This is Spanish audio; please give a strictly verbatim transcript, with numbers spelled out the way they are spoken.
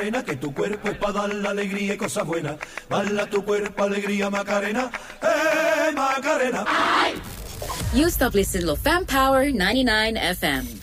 Que tu cuerpo es para dar la alegría y cosas buenas. Bala tu cuerpo, alegría, Macarena. ¡Eh, Macarena! You stop listening to Fan Power ninety-nine F M.